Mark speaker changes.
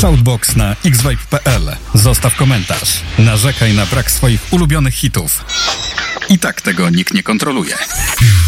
Speaker 1: Shoutbox na xvibe.pl. Zostaw komentarz. Narzekaj na brak swoich ulubionych hitów. I tak tego nikt nie kontroluje.